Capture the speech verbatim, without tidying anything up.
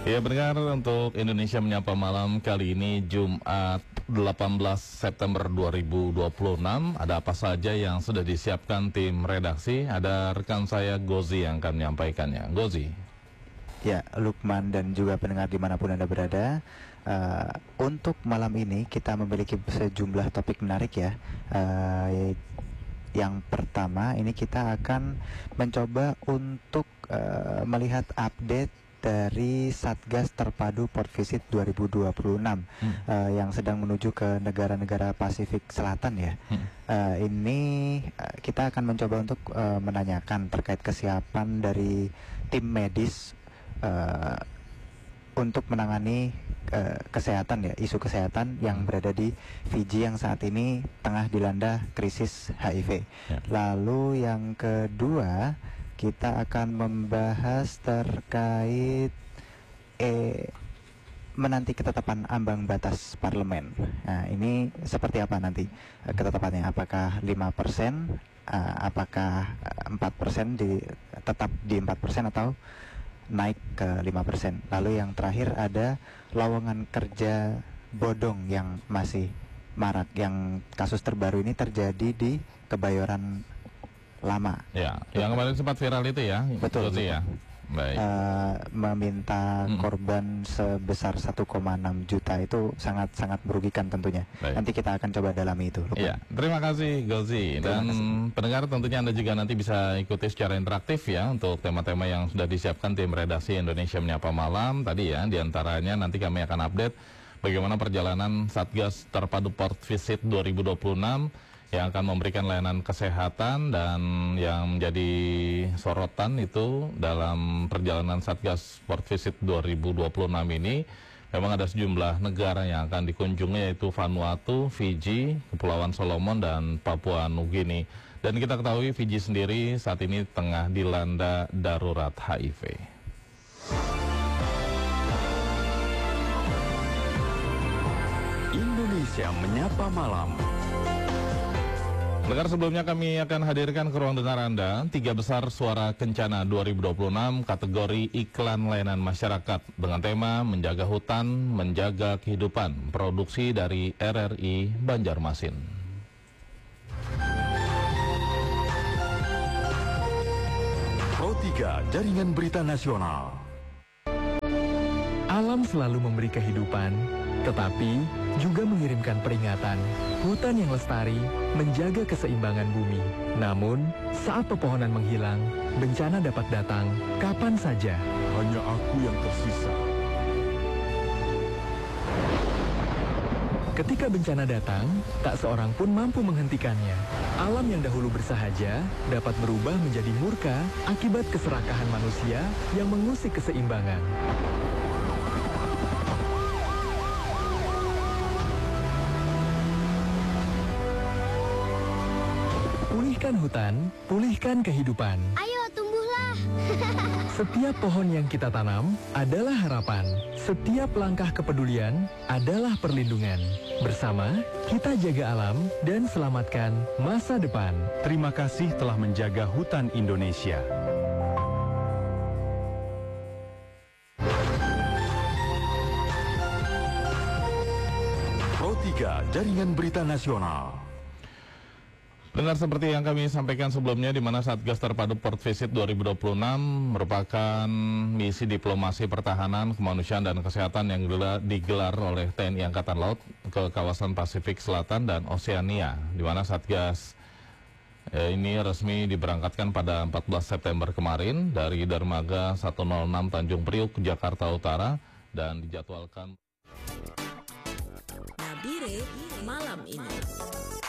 Ya, pendengar, untuk Indonesia Menyapa Malam kali ini Jumat delapan belas September dua ribu dua puluh enam. Ada apa saja yang sudah disiapkan tim redaksi? Ada rekan saya Gozi yang akan menyampaikannya. Gozi. Ya, Lukman dan juga pendengar dimanapun Anda berada, uh, untuk malam ini kita memiliki sejumlah topik menarik ya. Uh, yang pertama, ini kita akan mencoba untuk uh, melihat update dari Satgas Terpadu Port Visit dua ribu dua puluh enam hmm. uh, yang sedang menuju ke negara-negara Pasifik Selatan ya. Hmm. Uh, ini uh, kita akan mencoba untuk uh, menanyakan terkait kesiapan dari tim medis uh, untuk menangani uh, kesehatan ya, isu kesehatan yang berada di Fiji yang saat ini tengah dilanda krisis H I V. Ya. Lalu yang kedua, kita akan membahas terkait eh, menanti ketetapan ambang batas parlemen. Nah, ini seperti apa nanti eh, ketetapannya? Apakah lima persen, uh, apakah empat persen di, tetap di empat persen atau naik ke lima persen? Lalu yang terakhir ada lowongan kerja bodong yang masih marak. Yang kasus terbaru ini terjadi di Kebayoran Lama. Ya, yang kemarin sempat viral itu ya. Betul, betul ya. Baik. Uh, meminta hmm. korban sebesar satu koma enam juta itu sangat-sangat merugikan tentunya. Baik. Nanti kita akan coba dalami itu. Iya, terima kasih Gozi. Dan kasih. Pendengar, tentunya Anda juga nanti bisa ikuti secara interaktif ya untuk tema-tema yang sudah disiapkan tim redaksi Indonesia Menyapa Malam tadi ya. Di antaranya nanti kami akan update bagaimana perjalanan Satgas Terpadu Port Visit dua ribu dua puluh enam yang akan memberikan layanan kesehatan, dan yang menjadi sorotan itu dalam perjalanan Satgas Port Visit dua ribu dua puluh enam ini memang ada sejumlah negara yang akan dikunjungi, yaitu Vanuatu, Fiji, Kepulauan Solomon, dan Papua Nugini. Dan kita ketahui Fiji sendiri saat ini tengah dilanda darurat H I V. Indonesia Menyapa Malam. Dengar, sebelumnya kami akan hadirkan ke ruang dengar Anda tiga besar suara kencana dua ribu dua puluh enam kategori iklan layanan masyarakat dengan tema menjaga hutan, menjaga kehidupan, produksi dari R R I Banjarmasin. Pro tiga Jaringan Berita Nasional. Alam selalu memberi kehidupan, tetapi juga mengirimkan peringatan. Hutan yang lestari menjaga keseimbangan bumi. Namun, saat pepohonan menghilang, bencana dapat datang kapan saja. Hanya aku yang tersisa. Ketika bencana datang, tak seorang pun mampu menghentikannya. Alam yang dahulu bersahaja dapat berubah menjadi murka akibat keserakahan manusia yang mengusik keseimbangan. Pulihkan hutan, pulihkan kehidupan. Ayo tumbuhlah. Setiap pohon yang kita tanam adalah harapan. Setiap langkah kepedulian adalah perlindungan. Bersama, kita jaga alam dan selamatkan masa depan. Terima kasih telah menjaga hutan Indonesia. Pro tiga Jaringan Berita Nasional. Dengar, seperti yang kami sampaikan sebelumnya, di mana Satgas Terpadu Port Visit dua ribu dua puluh enam merupakan misi diplomasi pertahanan, kemanusiaan, dan kesehatan yang digelar oleh T N I Angkatan Laut ke kawasan Pasifik Selatan dan Oseania, di mana Satgas eh, ini resmi diberangkatkan pada empat belas September kemarin dari Dermaga seratus enam Tanjung Priuk, Jakarta Utara, dan dijadwalkan Nabire malam ini.